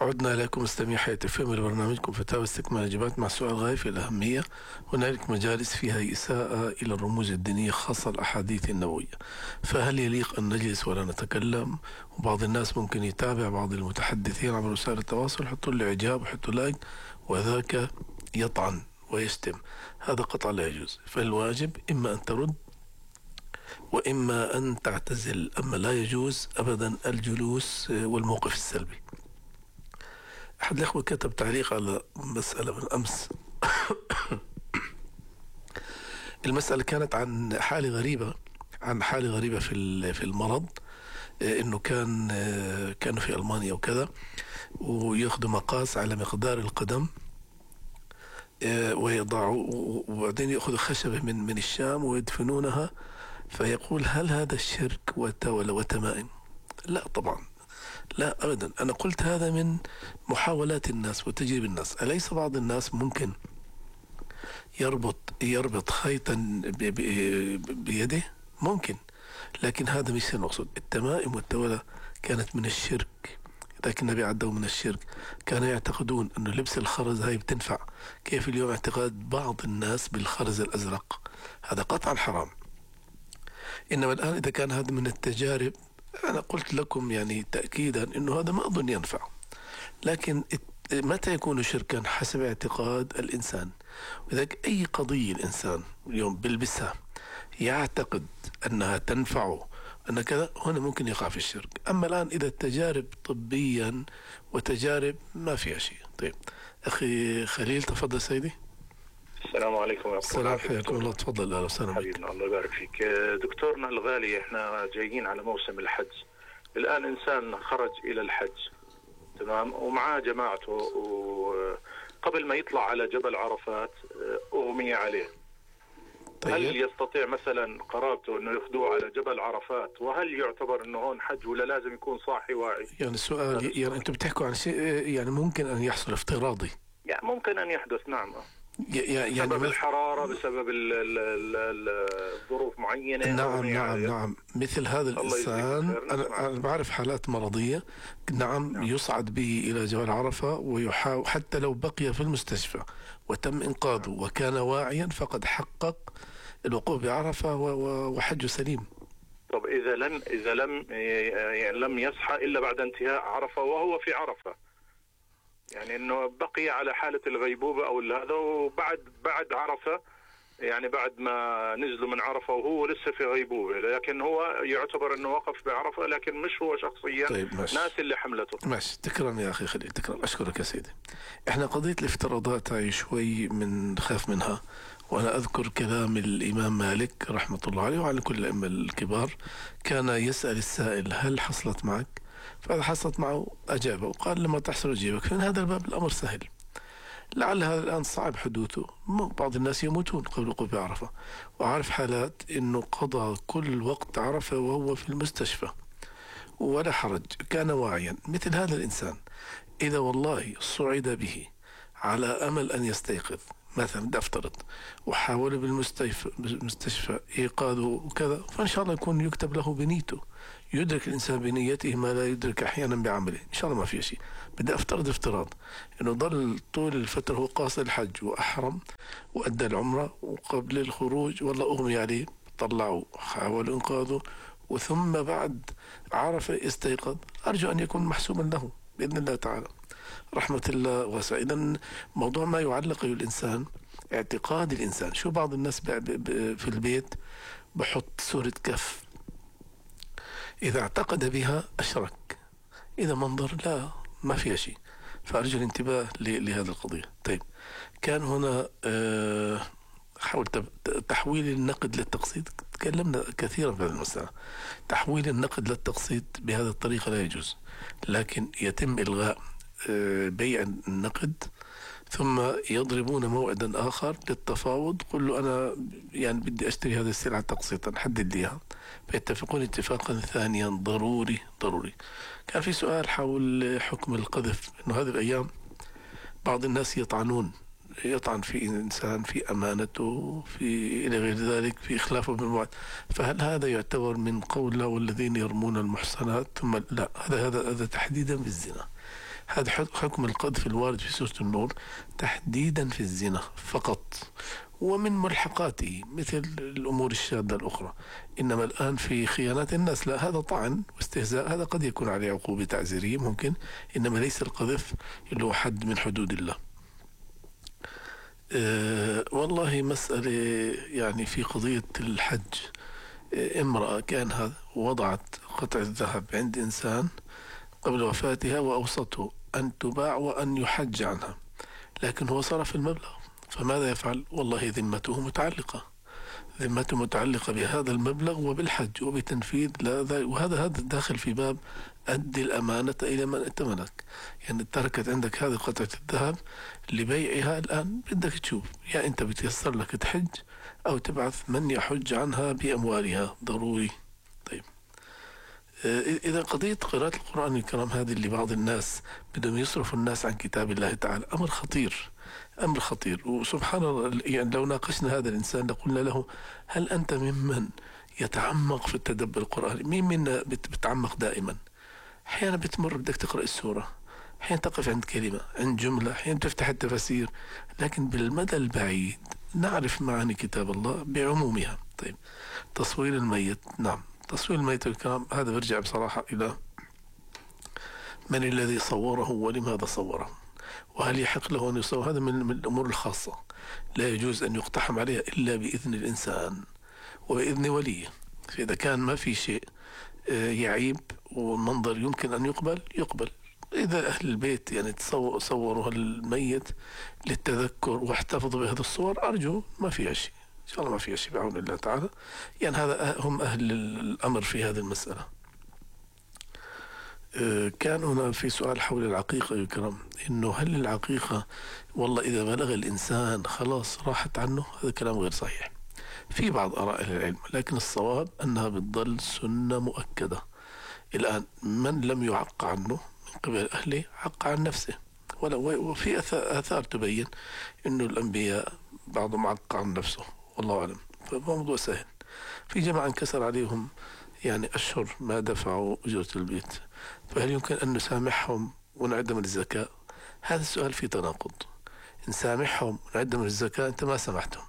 عدنا إليكم مستمعي حياة FM لبرنامجكم فتاوى استكمال الإجابات مع سؤال غاية في الأهمية. هنالك مجالس فيها إساءة إلى الرموز الدينية خاصة الأحاديث النبوية، فهل يليق أن نجلس ولا نتكلم؟ وبعض الناس ممكن يتابع بعض المتحدثين عبر وسائل التواصل، يحطوا له إعجاب ويحطوا لايك، وذاك يطعن ويشتم. هذا قطعا لا يجوز، فالواجب إما أن ترد وإما أن تعتزل. أما لا يجوز أبدا الجلوس والموقف السلبي. أحد الأخوة كتب تعليق على مسألة من أمس. المسألة كانت عن حالة غريبة في المرض، إنه كانوا في ألمانيا وكذا، ويأخذوا مقاس على مقدار القدم ويضعوا، وبعدين يأخذوا خشبة من الشام ويدفنونها. فيقول: هل هذا الشرك وتمائم؟ لا طبعا، لا أبدا. أنا قلت هذا من محاولات الناس وتجريب الناس. أليس بعض الناس ممكن يربط خيطا بيده؟ ممكن، لكن هذا مش المقصود. التمائم والتولى كانت من الشرك، لكن النبي عدوا من الشرك. كانوا يعتقدون أن لبس الخرز هاي بتنفع، كيف اليوم اعتقاد بعض الناس بالخرز الأزرق؟ هذا قطعا حرام. إنما الآن إذا كان هذا من التجارب، أنا قلت لكم يعني تأكيدا أنه هذا ما أظن ينفع. لكن متى يكون شركا؟ حسب اعتقاد الإنسان. وذلك أي قضية الإنسان اليوم بلبسها يعتقد أنها تنفعه أن كذا، هنا ممكن يقع في الشرك. أما الآن إذا التجارب طبيا وتجارب ما فيها شيء. طيب أخي خليل، تفضل سيدي. السلام عليكم ورحمة الله. السلام حياكم الله، تفضل. أهلا وسهلا بك حبيبنا، الله يبارك فيك. دكتورنا الغالي، احنا جايين على موسم الحج. الآن إنسان خرج إلى الحج، تمام، ومعاه جماعته، وقبل ما يطلع على جبل عرفات أغمي عليه. طيب. هل يستطيع مثلا قرابته أنه ياخذوه على جبل عرفات؟ وهل يعتبر أنه هون حج ولا لازم يكون صاحي واعي؟ يعني السؤال، يعني أنتم بتحكوا عن شيء يعني ممكن أن يحصل افتراضي، يعني ممكن أن يحدث. نعم، يعني بسبب الحرارة، بسبب الظروف معينة. نعم. مثل هذا الإنسان أنا بعرف حالات مرضية، نعم. يصعد به إلى جبل عرفة ويحاول، حتى لو بقي في المستشفى وتم إنقاذه وكان واعيا فقد حقق الوقوف بعرفة وحجه سليم. طب إذا لم يصحى إلا بعد انتهاء عرفة وهو في عرفة، يعني انه بقي على حالة الغيبوبة او هذا، وبعد عرفة، يعني بعد ما نزلوا من عرفة وهو لسه في غيبوبة، لكن هو يعتبر انه وقف بعرفة، لكن مش هو شخصيا. طيب ناس اللي حملته. ماشي، تكرم يا اخي خليل، تكرم، اشكرك يا سيدي. احنا قضية الافتراضات هاي شوي خاف منها. وانا اذكر كلام الامام مالك رحمة الله عليه وعلى كل الائمة الكبار، كان يسأل السائل: هل حصلت معك؟ فإذا حصلت معه أجابه وقال: لما تحصل أجيبك. فإن هذا الباب الأمر سهل. لعل هذا الآن صعب حدوثه، بعض الناس يموتون قبل وقوف عرفة، وعارف حالات إنه قضى كل وقت عرفة وهو في المستشفى ولا حرج، كان واعيا. مثل هذا الإنسان إذا والله صعد به على أمل أن يستيقظ، مثلا بدي أفترض، وحاول بالمستشفى إيقاظه وكذا، فإن شاء الله يكون يكتب له بنيته. يدرك الإنسان بنيته ما لا يدرك أحيانا بعمله، إن شاء الله ما في شيء. بدي أفترض افتراض إنه ضل طول الفترة هو قاصد الحج وأحرم وأدى العمرة، وقبل الخروج والله أغمي عليه، طلعوا حاولوا إنقاذه، وثم بعد عرف استيقظ. أرجو أن يكون محسوما له بإذن الله تعالى، رحمة الله واسعة. إذن موضوع ما يعلق الإنسان اعتقاد الإنسان. شو بعض الناس في البيت بحط صورة كف، إذا اعتقد بها أشرك، إذا منظر لا ما فيها شيء. فأرجو الانتباه لهذه القضية. طيب، كان هنا حول تحويل النقد للتقسيط. تكلمنا كثيرا في هذه المسألة. تحويل النقد للتقسيط بهذه الطريقة لا يجوز، لكن يتم إلغاء بيع النقد، ثم يضربون موعدا آخر للتفاوض. قل له: أنا يعني بدي أشتري هذه السلعة تقسيطا، حدد ليها. فيتفقون اتفاقا ثانيا ضروري. كان في سؤال حول حكم القذف، إنه هذه الأيام بعض الناس يطعن في إنسان، في أمانته، في إلى غير ذلك، في إخلافه بالموعد. فهل هذا يعتبر من قول الله: والذين يرمون المحصنات ثم لا؟ هذا تحديدا بالزنا. هذا حكم القذف الوارد في سورة النور تحديدا في الزنا فقط، ومن ملحقاته مثل الأمور الشاذة الأخرى. إنما الآن في خيانات الناس لا، هذا طعن واستهزاء، هذا قد يكون عليه عقوبة تعزيرية ممكن، إنما ليس القذف اللي هو حد من حدود الله. والله مسألة يعني في قضية الحج، امرأة كان هذا وضعت قطعة ذهب عند إنسان قبل وفاتها وأوصته أن تباع وأن يحج عنها، لكن هو صرف المبلغ، فماذا يفعل؟ والله ذمته متعلقة بهذا المبلغ وبالحج وبتنفيذ وهذا داخل في باب أدي الأمانة إلى من ائتمنك. يعني تركت عندك هذه قطعة الذهب لبيعها، الآن بدك تشوف يا أنت بتيسر لك تحج أو تبعث من يحج عنها بأموالها ضروري. طيب، إذا قضية قراءة القرآن الكريم هذه اللي بعض الناس بدهم يصرفوا الناس عن كتاب الله تعالى، أمر خطير. وسبحان الله، يعني لو ناقشنا هذا الإنسان لقلنا له هل أنت ممن يتعمق في التدبر القرآني؟ مين منا بتعمق دائما؟ أحيانا بتمر بدك تقرأ السورة، أحيانا تقف عند كلمة عند جملة، أحيانا تفتح التفاسير، لكن بالمدى البعيد نعرف معاني كتاب الله بعمومها. طيب، تصوير الميت، نعم، تصوير الميت الكرام هذا برجع بصراحة إلى من الذي صوره ولماذا صوره، وهل يحق له أن يصور. هذا من الأمور الخاصة، لا يجوز أن يقتحم عليها إلا بإذن الإنسان وبإذن وليه. فإذا كان ما في شيء يعيب والمنظر يمكن أن يقبل. إذا أهل البيت يعني صوروا الميت للتذكر واحتفظوا بهذه الصور، أرجو ما فيها شيء، إن شاء الله ما فيها شيء بعون الله تعالى. يعني هذا هم أهل الأمر في هذه المسألة. كان هنا في سؤال حول العقيقة يكرم، إنه هل العقيقة والله إذا بلغ الإنسان خلاص راحت عنه؟ هذا كلام غير صحيح في بعض آراء أهل العلم، لكن الصواب أنها بتضل سنة مؤكدة. الآن من لم يعق عنه من قبل أهله عق عن نفسه، وفي آثار تبين إنه الأنبياء بعضهم عق عن نفسه، والله أعلم. فموضوع سهل. في جماعة انكسر عليهم يعني أشهر ما دفعوا أجرة البيت، فهل يمكن أن نسامحهم ونعد من الزكاة؟ هذا السؤال فيه تناقض. نسامحهم ونعد من الزكاة، أنت ما سامحتهم،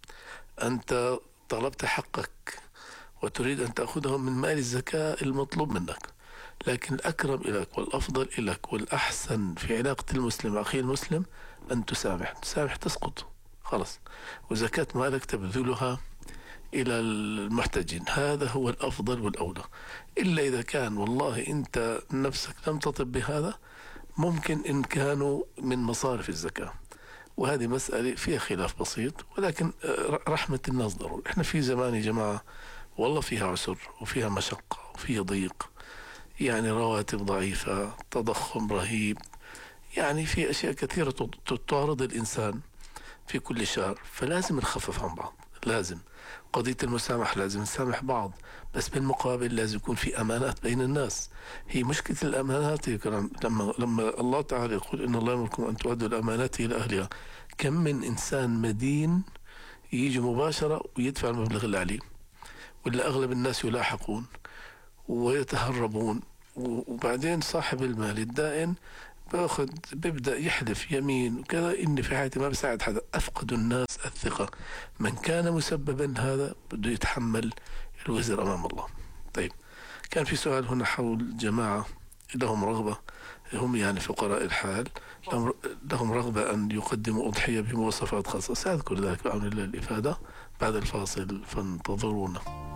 أنت طلبت حقك وتريد أن تأخذه من مال الزكاة المطلوب منك، لكن الأكرم إليك والأفضل إليك والأحسن في علاقة المسلم أخي المسلم أن تسامح تسقط خلاص، وزكاة مالك تبذلها إلى المحتاجين، هذا هو الأفضل والأولى. إلا إذا كان والله أنت نفسك لم تطب بهذا، ممكن إن كانوا من مصارف الزكاة، وهذه مسألة فيها خلاف بسيط، ولكن رحمة الناس ضروري. إحنا في زمان يا جماعة والله فيها عسر وفيها مشقة وفيها ضيق، يعني رواتب ضعيفة، تضخم رهيب، يعني في أشياء كثيرة تعرض الإنسان في كل شهر، فلازم نخفف عن بعض. لازم قضية المسامح، لازم نسامح بعض، بس بالمقابل لازم يكون في أمانات بين الناس. هي مشكلة الأمانات لما الله تعالى يقول إن الله يأمركم أن تؤدوا الأمانات إلى أهلها، كم من إنسان مدين يجي مباشرة ويدفع المبلغ اللي عليه، ولا أغلب الناس يلاحقون ويتهربون، وبعدين صاحب المال الدائن بيبدأ يحلف يمين وكذا إني في حياتي ما بساعد حدا. أفقد الناس الثقة، من كان مسببا هذا بده يتحمل الوزر أمام الله. طيب، كان في سؤال هنا حول جماعة لهم رغبة، هم يعني فقراء الحال، لهم رغبة أن يقدموا أضحية بمواصفات خاصة. سأذكر ذلك بعون الله الإفادة بعد الفاصل، فانتظرونا.